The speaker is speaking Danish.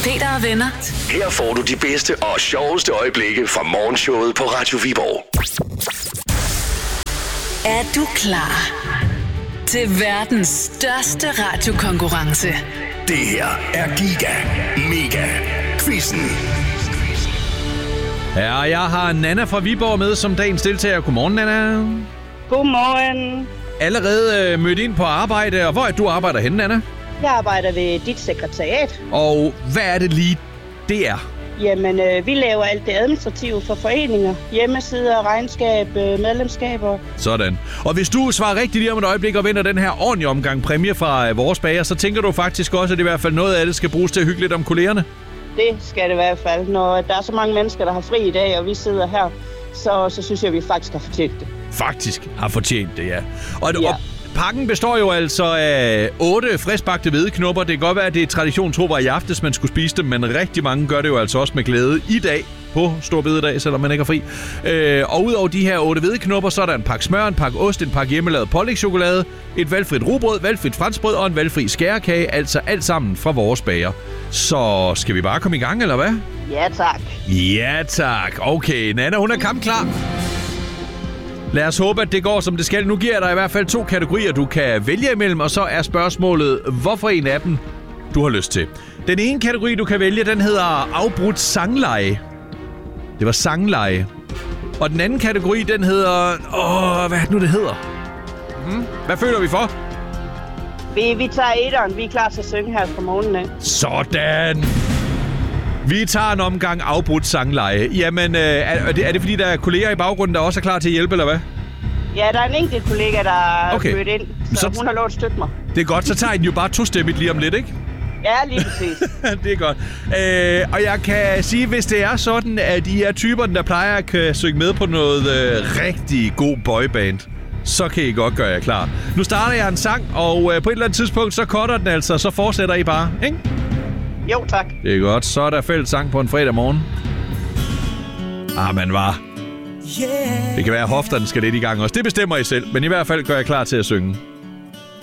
Peter og venner. Her får du de bedste og sjoveste øjeblikke fra morgenshowet på Radio Viborg. Er du klar til verdens største radiokonkurrence? Det her er Giga Mega Quizzen. Ja, jeg har Nana fra Viborg med som dagens deltager. Godmorgen, Nana. Godmorgen. Allerede mødt ind på arbejde, og hvor er du arbejder henne, Nana? Jeg arbejder ved dit sekretariat. Og hvad er det lige, det er? Jamen, vi laver alt det administrative for foreninger. Hjemmesider, regnskab, medlemskaber. Sådan. Og hvis du svarer rigtigt lige om et øjeblik og vinder den her ordentlige omgang præmie fra vores bager, så tænker du faktisk også, at i hvert fald noget af det skal bruges til at hygge lidt om kollegerne? Det skal det i hvert fald. Når der er så mange mennesker, der har fri i dag, og vi sidder her, så synes jeg, at vi faktisk har fortjent det. Faktisk har fortjent det, ja. Og pakken består jo altså af 8 friskbagte hvedeknupper. Det kan godt være, at det er tradition tro var i aftes, man skulle spise dem, men rigtig mange gør det jo altså også med glæde i dag på Stor Bededag, selvom man ikke er fri. Og udover de her 8 hvedeknupper, så er der en pakke smør, en pakke ost, en pakke hjemmelavet pålægschokolade, et valgfrit rugbrød, valgfrit franskbrød og en valgfri skærkage. Altså alt sammen fra vores bager. Så skal vi bare komme i gang, eller hvad? Ja, tak. Ja, tak. Okay, Nana, hun er kampklar. Lad os håbe, at det går, som det skal. Nu giver jeg dig i hvert fald 2 kategorier, du kan vælge imellem, og så er spørgsmålet, hvorfor en af dem du har lyst til. Den ene kategori, du kan vælge, den hedder afbrudt sangleje. Det var sangleje. Og den anden kategori, den hedder... hvad er det nu, det hedder? Hvad føler vi for? Vi tager etteren. Vi er klar til at synge her fra morgenen af. Sådan! Vi tager en omgang afbrudt sangleje. Jamen, er det fordi, der er kolleger i baggrunden, der også er klar til at hjælpe, eller hvad? Ja, der er en enkelt kollega, der er mødt ind, så hun har lov at støtte mig. Det er godt, så tager I den jo bare tostemmigt lige om lidt, ikke? Ja, lige præcis. Det er godt. Og jeg kan sige, hvis det er sådan, at I er typerne, der plejer at kan synge med på noget rigtig god boyband, så kan I godt gøre jer klar. Nu starter jeg en sang, og på et eller andet tidspunkt, så cutter den altså, så fortsætter I bare, ikke? Jo, tak. Det er godt. Så er der fælles sang på en fredag morgen. Man var. Det kan være, at hofterne skal lidt i gang også. Det bestemmer I selv, men i hvert fald gør jeg klar til at synge.